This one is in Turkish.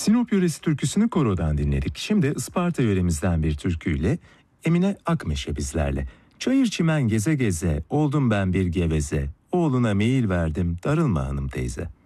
Sinop yöresi türküsünü korodan dinledik. Şimdi Isparta yöremizden bir türküyle Emine Akmeşe bizlerle. Çayır çimen geze geze oldum ben bir geveze. Oğluna meyil verdim darılma hanım teyze.